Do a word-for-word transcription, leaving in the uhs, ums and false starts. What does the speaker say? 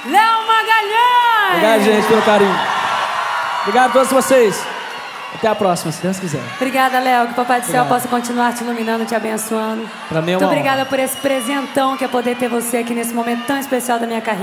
Léo Magalhães! Obrigado, gente, pelo carinho. Obrigado a todos vocês. Até a próxima, se Deus quiser. Obrigada, Léo. Que o Papai do Céu Obrigado. possa continuar te iluminando, te abençoando. Pra mim é uma Muito obrigada honra. por esse presentão que é poder ter você aqui nesse momento tão especial da minha carreira.